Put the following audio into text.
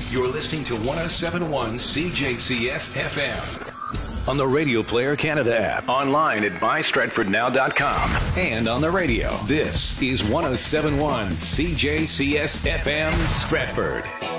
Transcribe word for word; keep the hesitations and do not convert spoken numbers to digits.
You're listening to one oh seven point one C J C S F M. On the Radio Player Canada app, online at buy stratford now dot com, and on the radio. This is one oh seven point one C J C S F M Stratford.